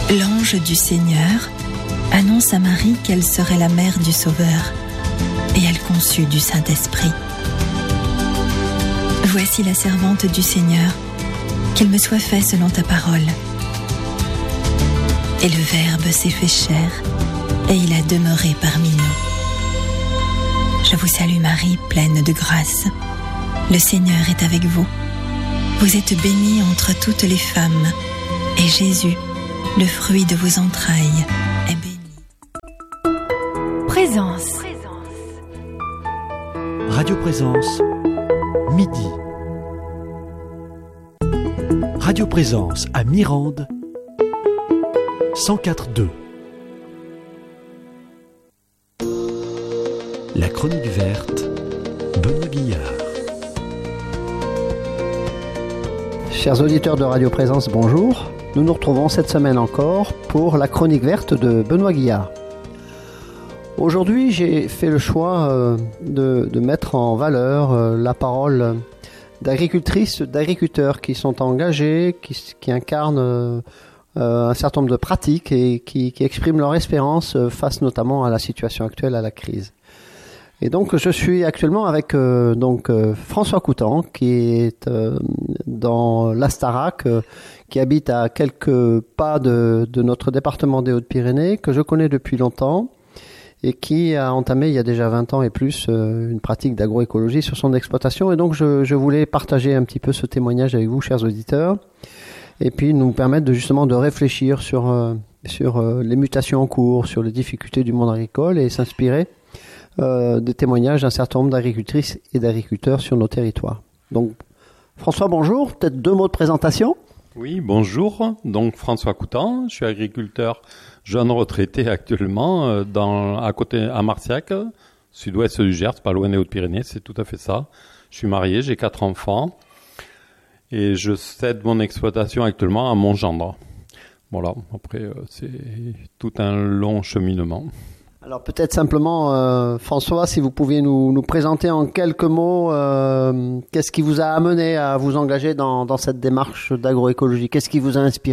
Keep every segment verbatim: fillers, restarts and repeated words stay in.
L'ange du Seigneur annonce à Marie qu'elle serait la mère du Sauveur, et elle conçut du Saint-Esprit. Voici la servante du Seigneur, qu'il me soit fait selon ta parole. Et le Verbe s'est fait chair, et il a demeuré parmi nous. Je vous salue Marie, pleine de grâce. Le Seigneur est avec vous. Vous êtes bénie entre toutes les femmes, et Jésus, le fruit de vos entrailles, est béni. Présence. Radio Présence, midi. Radio Présence à Mirande, cent quatre virgule deux. La chronique verte, Benoît Guillard. Chers auditeurs de Radio Présence, bonjour. Nous nous retrouvons cette semaine encore pour la chronique verte de Benoît Guillard. Aujourd'hui, j'ai fait le choix euh, de, de mettre en valeur euh, la parole d'agricultrices, d'agriculteurs qui sont engagés, qui, qui incarnent euh, un certain nombre de pratiques et qui, qui expriment leur espérance euh, face notamment à la situation actuelle, à la crise. Et donc, je suis actuellement avec euh, donc euh, François Coutan, qui est euh, dans l'Astarac, euh, qui habite à quelques pas de, de notre département des Hautes-Pyrénées, que je connais depuis longtemps, et qui a entamé il y a déjà vingt ans et plus euh, une pratique d'agroécologie sur son exploitation. Et donc, je, je voulais partager un petit peu ce témoignage avec vous, chers auditeurs, et puis nous permettre de, justement de réfléchir sur, euh, sur euh, les mutations en cours, sur les difficultés du monde agricole et s'inspirer Euh, des témoignages d'un certain nombre d'agricultrices et d'agriculteurs sur nos territoires. Donc, François, bonjour. Peut-être deux mots de présentation ? Oui, bonjour. Donc, François Coutan, je suis agriculteur jeune retraité actuellement euh, dans, à côté, à Marciac, sud-ouest du Gers, pas loin des Hautes-Pyrénées, c'est tout à fait ça. Je suis marié, j'ai quatre enfants et je cède mon exploitation actuellement à mon gendre. Voilà, après, euh, c'est tout un long cheminement. Alors peut-être simplement, euh, François, si vous pouviez nous, nous présenter en quelques mots euh, qu'est-ce qui vous a amené à vous engager dans, dans cette démarche d'agroécologie ? Qu'est-ce qui vous a inspiré ?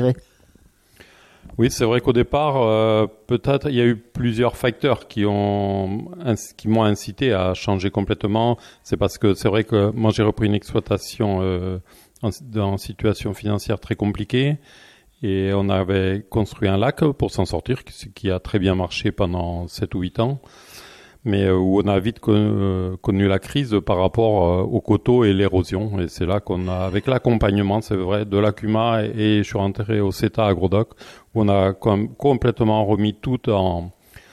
Oui, c'est vrai qu'au départ, euh, peut-être il y a eu plusieurs facteurs qui ont qui m'ont incité à changer complètement. C'est parce que c'est vrai que moi j'ai repris une exploitation euh, en, en situation financière très compliquée. Et on avait construit un lac pour s'en sortir, ce qui a très bien marché pendant sept ou huit ans, mais où on a vite connu la crise par rapport aux coteaux et l'érosion. Et c'est là qu'on a, avec l'accompagnement, c'est vrai, de l'A C U M A et, et je suis rentré au CETA Agrodoc, où on a com- complètement remis tout en,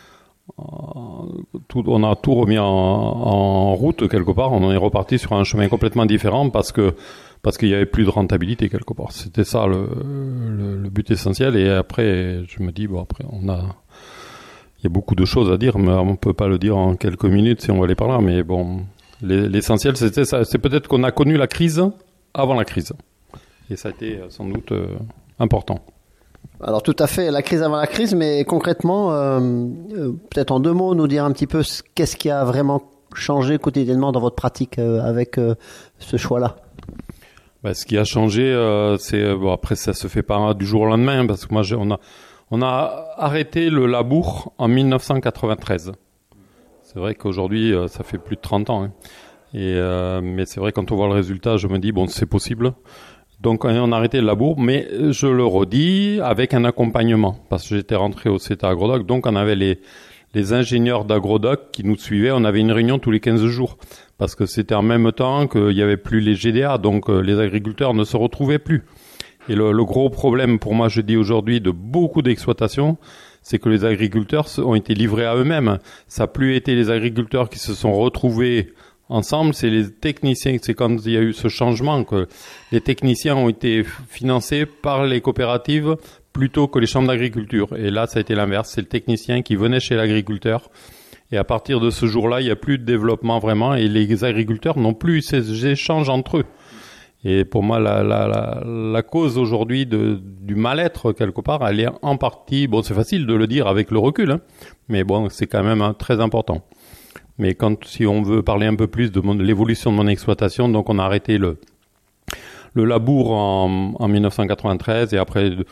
en tout, on a tout remis en, en route quelque part. On est reparti sur un chemin complètement différent parce que parce qu'il y avait plus de rentabilité quelque part. C'était ça le, le, le but essentiel. Et après, je me dis, bon, après, on a, il y a beaucoup de choses à dire, mais on peut pas le dire en quelques minutes si on va aller par là. Mais bon, l'essentiel, c'était ça. C'est peut-être qu'on a connu la crise avant la crise. Et ça a été sans doute euh, important. Alors tout à fait, la crise avant la crise, mais concrètement, euh, euh, peut-être en deux mots, nous dire un petit peu ce, qu'est-ce qui a vraiment changé quotidiennement dans votre pratique euh, avec euh, ce choix-là. Bah, ce qui a changé, euh, c'est bon, après ça se fait pas du jour au lendemain, parce que moi j'ai, on a on a arrêté le labour en dix-neuf cent quatre-vingt-treize. C'est vrai qu'aujourd'hui euh, ça fait plus de trente ans, hein. Et euh, mais c'est vrai quand on voit le résultat, je me dis bon c'est possible. Donc on a arrêté le labour, mais je le redis avec un accompagnement, parce que j'étais rentré au CETA Agrodoc, donc on avait les les ingénieurs d'Agrodoc qui nous suivaient, on avait une réunion tous les quinze jours, parce que c'était en même temps qu'il n'y avait plus les G D A, donc euh, les agriculteurs ne se retrouvaient plus. Et le, le gros problème pour moi, je dis aujourd'hui, de beaucoup d'exploitations, c'est que les agriculteurs ont été livrés à eux-mêmes. Ça n'a plus été les agriculteurs qui se sont retrouvés ensemble, c'est les techniciens, c'est quand il y a eu ce changement que les techniciens ont été financés par les coopératives plutôt que les chambres d'agriculture. Et là, ça a été l'inverse. C'est le technicien qui venait chez l'agriculteur. Et à partir de ce jour-là, il n'y a plus de développement vraiment. Et les agriculteurs n'ont plus ces échanges entre eux. Et pour moi, la, la, la, la cause aujourd'hui de, du mal-être, quelque part, elle est en partie... Bon, c'est facile de le dire avec le recul, hein, mais bon, c'est quand même hein, très important. Mais quand, si on veut parler un peu plus de, mon, de l'évolution de mon exploitation, donc on a arrêté le, le labour en, en dix-neuf cent quatre-vingt-treize et après...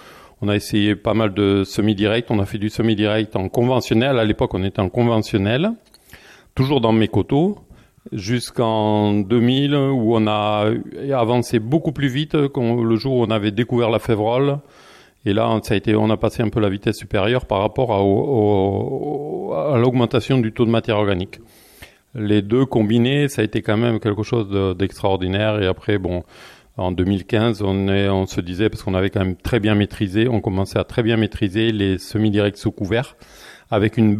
On a essayé pas mal de semi-direct. On a fait du semi-direct en conventionnel. À l'époque, on était en conventionnel, toujours dans Mécoto, jusqu'en deux mille, où on a avancé beaucoup plus vite, le jour où on avait découvert la févrole. Et là, ça a été, on a passé un peu la vitesse supérieure par rapport à, au, à l'augmentation du taux de matière organique. Les deux combinés, ça a été quand même quelque chose de, d'extraordinaire. Et après, bon, en deux mille quinze, on, est, on se disait, parce qu'on avait quand même très bien maîtrisé, on commençait à très bien maîtriser les semi-directs sous couvert, avec une